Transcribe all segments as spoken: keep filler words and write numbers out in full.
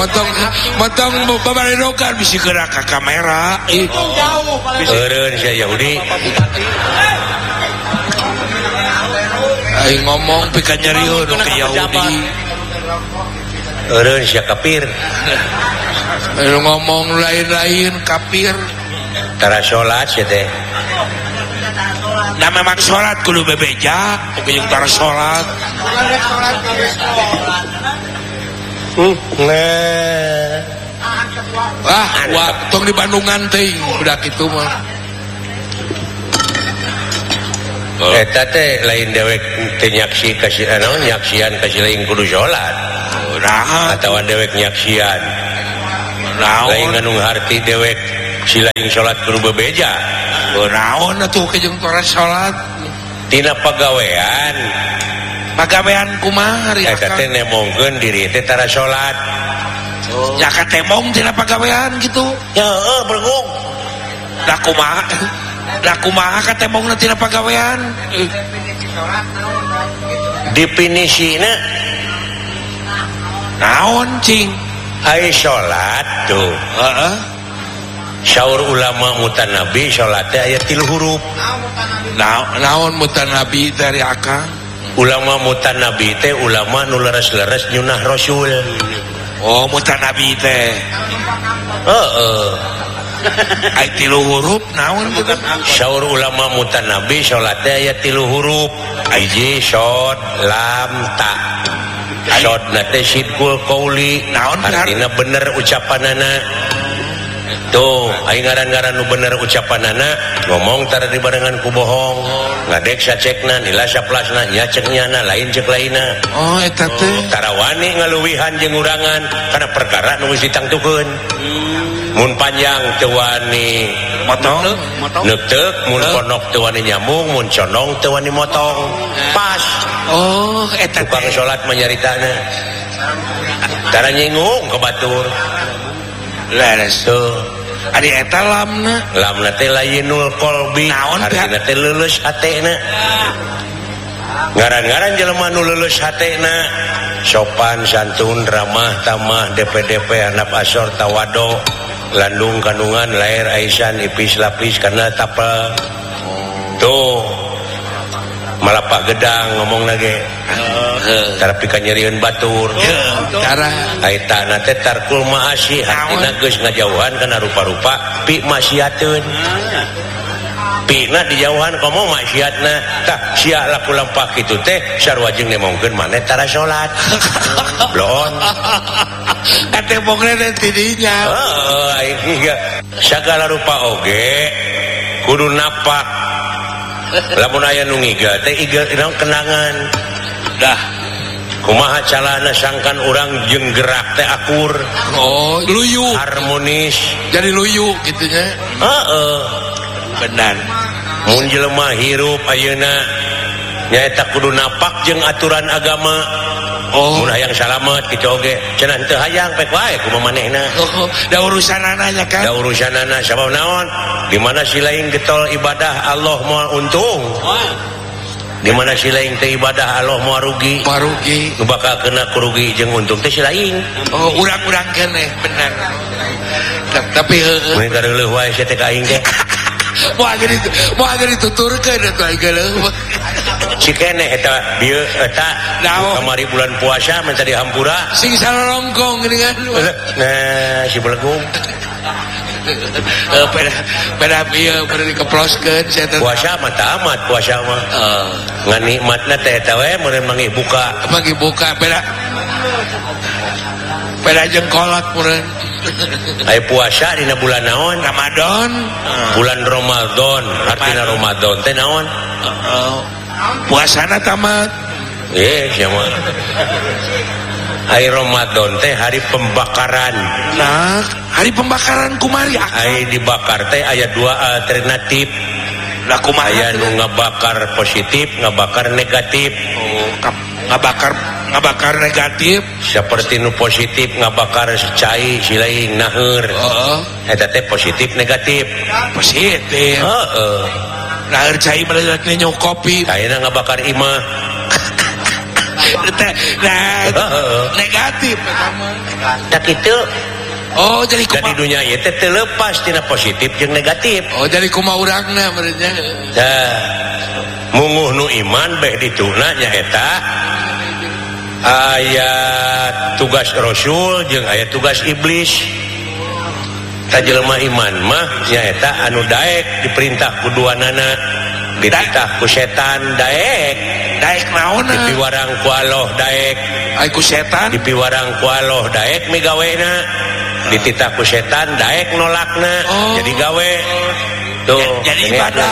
Motong motong babaredogan bisi gerak ka kamera. Ih. Eureun sia Yahudi. Ai ngomong pika nyariun ke Yahudi. Eureun sia kafir. Ai ngomong lain-lain kafir. Tara salat sia teh. Nah memang sholat kudu bebeja, oke yang tara sholat. Hmm, nah. Ah, wah, tong di Bandungan teh, udah gitu mah. Eta teh lain dewek teh nyaksi kasih anu nyaksian kasih lain kudu sholat. Nah, atawa dewek nyaksian. Nah, lain anu harti dewek si lain sholat kudu bebeja. Naon atuh ke jeung tara salat tina pagawean pagawean kumaha ari eta teh nemongkeun diri teh tara salat oh. Ya katemong tina pagawean gitu ya heuh bergung da kumaha da kumaha katemongna tina pagawean definisina naon cing ai salat tuh heeh syaur ulama mutanabi sholatnya ayat tilu huruf. Nah, naon mutanabi dari akang? Ulama mutanabi teh ulama nu leres-leres nyunah rasul. Oh, mutanabi teh. Heeh. Ayat tilu huruf naon gitu? Syaur ulama mutanabi sholatnya ayat tilu huruf. Hiji shod lam ta. Shod nate sidkul qauli. Naon artina bener ucapanana. Tuh, aing ngaran-ngaran nu bener ucapanana ngomong tara dibarengan ku bohong. Ngadek sacekna nila saplasna nya cek nyana lain cek laina. Oh, eta teh tara wani ngaluwihan jeung urangan kana perkara nu geus ditangtukeun. Mun panjang teu wani motong, neuteuk mun ponok teu wani nyambung, mun condong teu wani motong. Pas. Oh, eta tukang salat manyaritana. Tara nyinggung ka batur. Leres tuh. Adi eta lamna lamna teh lainul qalbi artina teh leuleus hatena ngaran-ngaran jelema nu leuleus hatena sopan santun ramah tamah D P D P handap asor tawado landung kandungan lair aisan ipis lapis kana tapel tuh malapak gedang ngomong lagi tara pika nyerieun batur tara aitana teh tarkul maasi hartina geus ngajauhan kana rupa-rupa pi maksiateun pina dijauhan komo maksiatna tah sia laku lampah kitu teh sarua jeung nemongkeun maneh tara salat blon katemongna teh tidinya heeh aing sagala rupa oge kudu napak lamun aya nu ngiga teh iga kenangan dah kumaha calana sangkan urang jeung gerak teh akur oh luyu harmonis jadi luyu gitu nya heeh benar mun jelema hirup ayeuna nyaeta kudu napak jeung aturan agama oh mun hayang salamet kitu oge cenah teu hayang pek wae kumaha manehna oh da urusanana nya kan da urusanana sabab naon di mana si lain getol ibadah Allah moal untung di mana si lain teh ibadah Allah moal rugi rugi nu bakal kena kurugi jeung untung teh si lain oh urang-urang keneh bener tapi heueuh mun gareuleuk wae sia teh ka aing teh moal geuning moal geuning tuturkeun atuh aing geuleuh si keneh eta dieu eta kamari bulan puasa minta dihampura sing sarorongkong geuningan nah si belegung eh pada pada ieu pada dikeploskeun sia teh puasa mah tamat puasa mah heeh ngan nikmatna teh eta we mun manggih buka manggih buka beda beda jeung kolak meureun aya puasa dina bulan naon Ramadan bulan Ramadan artina Ramadan teh naon heeh puasana tamat eh sia mah hari Ramadan teh hari pembakaran nah hari pembakaran kumari ai dibakar teh aya dua alternatif lah kumaha aya nu ngabakar positif ngabakar negatif oh ngabakar ngabakar negatif seperti nu positif ngabakar cai silain naheur heeh eta teh positif negatif positif heeh naheur cai meledak nyu kopi ayeuna ngabakar imah Nah, negatif tak itu. Oh jadi kuma di dunia ieu teh terlepas tina positif jeung negatif. Oh jadi kumaha urangna benernya. Tah munguh nu iman beh dituna nyaeta aya tugas rasul jeung aya tugas iblis. Ta jelema iman mah nyaeta anu daek diperintah ku duanana, dititah ku setan daek. Daek naon? Dipiwarang ku Allah daek. Ai ku setan? Dipiwarang ku Allah daek migawena. Dititah ku setan daek nolakna. Oh. Jadi gawe tuh ya, jadi ibadah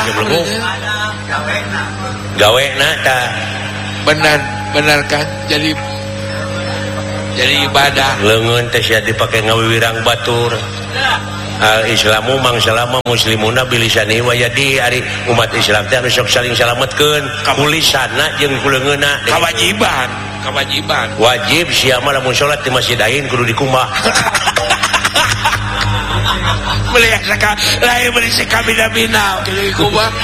gawe na ta benar benar kan jadi jadi ibadah leungeun teh sia dipake ngawiwirang batur. Al Islamu mang salama muslimuna bilisani wa yadi ari umat Islam teh anu sok saling salametkeun ku lisanna jeung ku leungeunna. Kewajiban kewajiban wajib sia mah lamun salat di masjid ain kudu dikumbah. Melihat saka lain berisi kabina-bina kili kubah.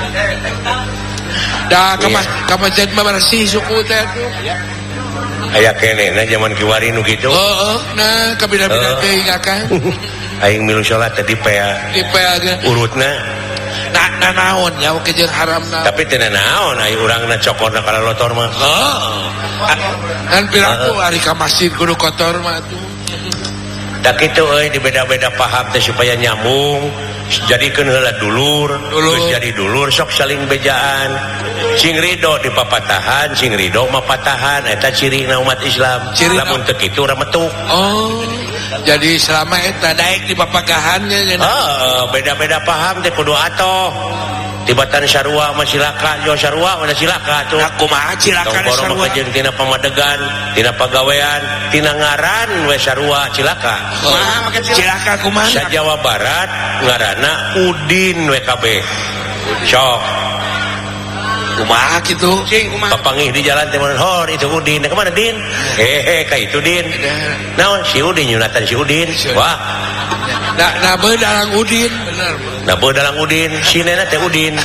Dah kamas kamasjid mah bersih suku teh tuh. Aya kenehna zaman kiwari nu kitu. Heeh, nah kabina-bina teh ingakan. Aing milu salat teh dipea. Dipea urutna. Nah, nah naon ya oke jeung haramna. Tapi teu naon ai urangna cokorna kana lotor mah. Heeh. Kan piraku ari ka masjid kudu kotor mah tuh. Tak itu euy dibeda-beda paham teh supaya nyambung jadikeun heula dulur terus jadi dulur sok saling bejaan sing ridho di papatahan sing ridho mah patahan eta cirina umat Islam lamun teu kitu rametuk. Oh jadi selama eta daek di papagahannya heeh beda-beda paham teh kudu atoh tibatan sarua mah silaka jo sarua mana silaka tuh kumaha cilaka sarua jeung tina pamadegan tina pagawean tina ngaran we sarua cilaka kumaha make cilaka kumaha sa Jawa Barat ngaranna Udin we kabeh sok kumaha kitu cing kumaha papangih di jalan teh hor itu Udin ke mana Din hehe ka itu Din naon si Udin nyunatan si Udin wah nah nah dalang Udin bener nah dalang Udin si nena teh Udin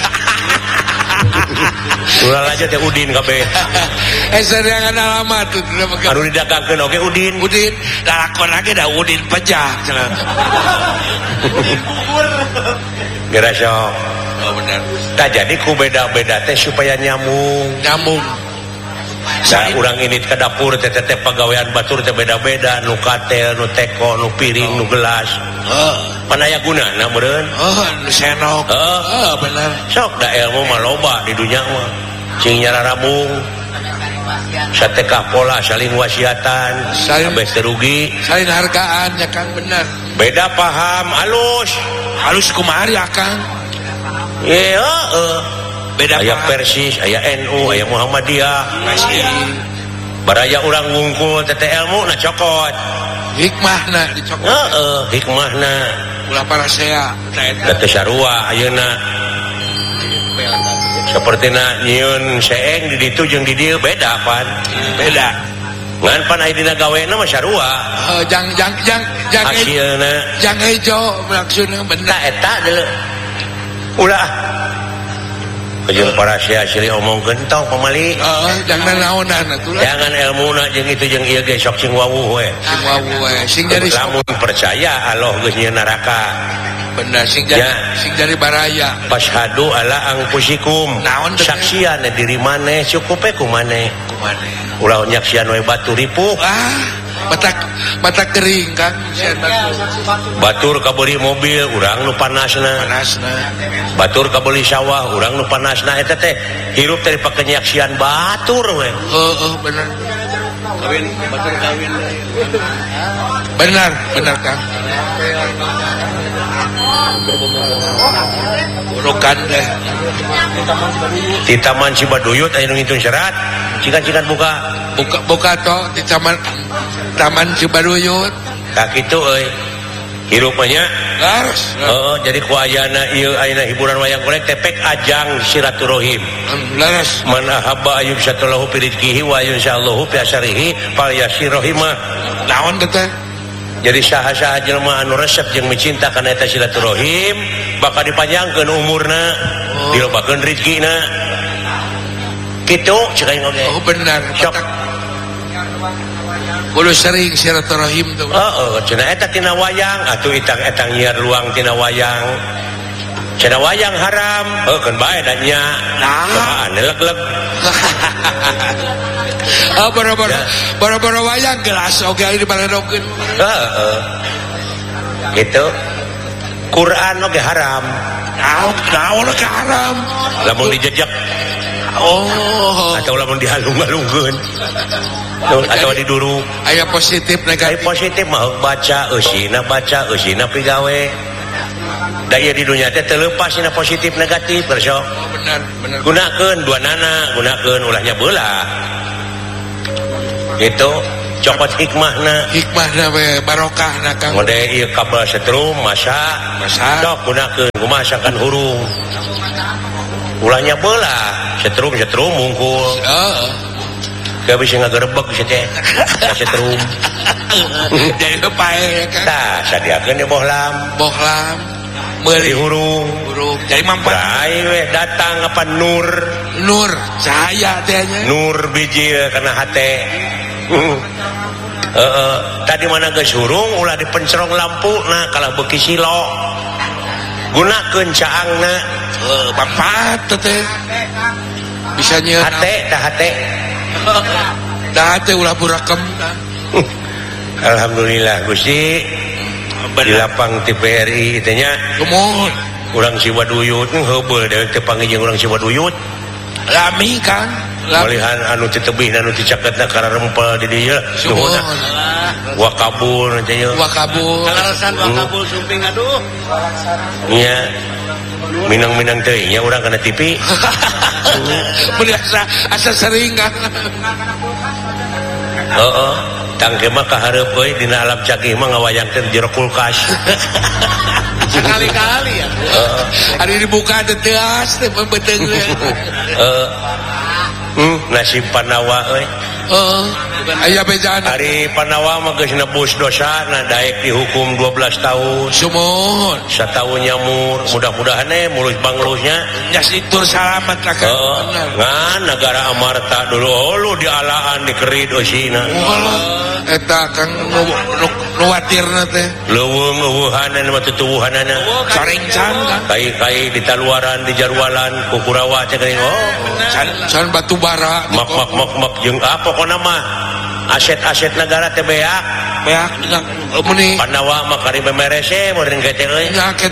ulah aja teh Udin kabeh eh serangan alamat tuh anu didagangkeun oge Udin Udin dalakon lagi da Udin pejah cenah geura sok oh bener tah jadi ku beda-beda teh supaya nyambung nyambung Nah, urang ini ke dapur teh teh pagawean batur teh beda-beda nu katel nu teko nu piring nu gelas heeh panaya gunana meureun oh nu senok heeh bener sok da ilmu mah loba di dunya mah cing nyararabung satekah pola saling wasiatan saling berugi saling hargaan ya Kang bener beda paham alus alus kumaha ya Kang ye heeh beda aya Persis aya N U aya Muhammadiyah masih baraya urang wungkul teh ilmu na cokot hikmahna dicokot heeh hikmahna ulah parasea da teh sarua ayeuna sapertina nyieun seeng di ditu jeung di dieu beda pan beda ngan pan aya dina gawena mah sarua uh, jang jang jang jang hasilna jang hejo maksudna bener eta deuleu ulah kejeung para sia asli omongkeun tong pamali heeh jangan naonan atuh jangan ilmuna jeung itu jeung ieu ge sok sing wawuh we sing wawuh we sing jadi lamun percaya Allah geus nyieun neraka bener sing jadi ya. Sing jadi baraya pashadu ala angpusikum naon saksian diri maneh cukupe ku maneh ku maneh ulah nyaksian we batu ripuk ah batak batak kering Kang sian batur kabeli mobil urang nu panasna panasna batur kabeli sawah urang nu panasna eta teh hirup teh dipake nyaksian batur we heeh bener kawin batur kawin benar benar Kang burukan deh di Taman Cibaduyut aya nu ngitun syarat cikan-cikan buka buka buka toh di Taman Taman Cibaduyut tak kitu euy hirupnya laras heeh jadi ku ayana ieu ayeuna hiburan wayang golek tepek ajang silaturahim laras man ahabba ayyub satallahu fi rizqihi wa insyaallahu fi asyarihi fal yasirahimah naon teh jadi saha-saha jelema anu resep jeung micinta kana eta silaturahim bakal dipanjangkeun umurna oh. dilobakeun rezekina kitu ceuk aing oge oh benar sok kudu sering silaturahim tuh. Heeh, cenah eta tina wayang atuh itang-etang nyiar luang tina wayang. Cenah wayang haram, heuh keun bae da nya. Nah, leg-leg. Ah boro-boro boro-boro wayang gelas oge aya dibaledogkeun. Heeh. Gitu. Quran oge haram. Naon naon oge haram. Lamun dijejak. Oh. Atau lamun dihalung-halungkeun. Atau diduru. Aya positif negatif. Aya positif mah baca eusina baca eusina pigawe. Da ieu di dunya teh teu leupas dina positif negatif berso. Oh, benar, benar. Gunakeun dua nana, gunakeun ulahnya beulah. Gitu. Copot hikmahna. Hikmahna we barokahna Kang. Mode ieu kabel setrum masa masa dok gunakeun kumaha sakan hurung. Ulahnya beulah, setrum-setrum mungkul. Heeh. Gak bisa ngagerebek bisa teh. Setrum. Jadi pae kan. Tah, sadiakeun di bohlam. Bohlam. Meuli hurung. Hurung. Jadi mampat. Brai we datang apa Nur. Nur, cahaya teh nya. Nur biji kana hate. Heeh, tadi mana geus hurung ulah dipencerong lampuna kalah beuki silo. Gunakeun caangna. Heuh, mampat teh. Bisa nyieun Hate, tah hate. Da teh ulah burakem. Alhamdulillah Gusti. Di lapang T V R I teh nya. Kumohon. Urang si Waduyut heubeul dewek teh panggih urang si Waduyut. Lami Kang. Malihan anu teu tebih anu teu caketna kararempel di dieu. Suhun. Wakabul teh nya. Wakabul. Kalarasan wakabul sumping aduh. Nya. Minang-minang teuing nya urang kana T V. Biasa asa sering Kang. Heeh. Tangke mah kahareup euy dina alam cagih mah ngawayangkeun jero kulkas. Sekali-kali ya. Heeh. Hari dibuka teh teas teh bebeteung. Heeh. Hmm, nasib Panawa euy. Heeh. Aya bejaan. Hari Panawa mah geus nebus dosana daek dihukum dua belas tahun. Sumohon. Satahun nyamur, mudah-mudahan eh mulus banglusnya. Nya situr salamat lah Kang. Heeh. Ngan negara amarta dulu lu dialaan dikerid eusina. Eta Kang nu nuwatirna teh. Leuweung eueuhanan mah tutuwuhanana. Caringcan Kang. Kai-kai di taluaran di jarwalan ku Kurawa teh geuning oh. Can batu bara. Mak mak mak mak jeung ah pokona mah aset-aset negara teh beak. Beak Kang. Muni Panawa mah kari bemerese meureun ge teh euy. nya